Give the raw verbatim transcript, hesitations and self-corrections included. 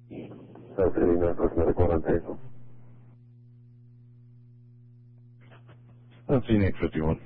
South eighty-nine, First Medical on Hazel. Seventeen eight fifty-one.